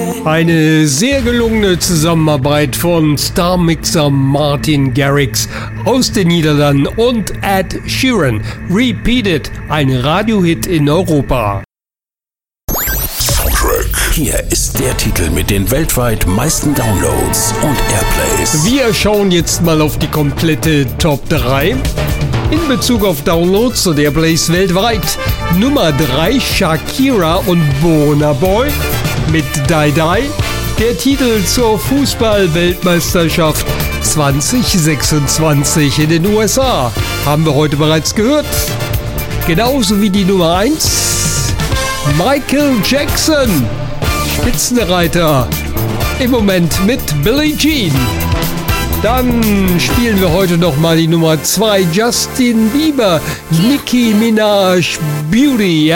Eine sehr gelungene Zusammenarbeit von Star-Mixer Martin Garrix aus den Niederlanden und Ed Sheeran. Repeated, ein Radiohit in Europa. Hier ist der Titel mit den weltweit meisten Downloads und Airplays. Wir schauen jetzt mal auf die komplette Top 3. In Bezug auf Downloads und Airplays weltweit. Nummer 3 Shakira und Burna Boy mit Die Die. Der Titel zur Fußball-Weltmeisterschaft 2026 in den USA. Haben wir heute bereits gehört. Genauso wie die Nummer 1 Michael Jackson. Spitzenreiter im Moment mit Billie Jean. Dann spielen wir heute noch mal die Nummer 2 Justin Bieber, Nicki Minaj, Beauty.